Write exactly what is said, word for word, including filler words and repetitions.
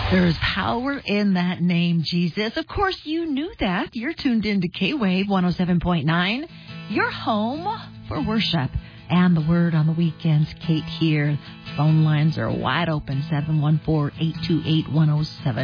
There is power in that name, Jesus. Of course, you knew that. You're tuned into K-Wave one oh seven point nine. Your home for worship and the word on the weekends. Kate here. Phone lines are wide open, seven one four, eight two eight, one oh seven.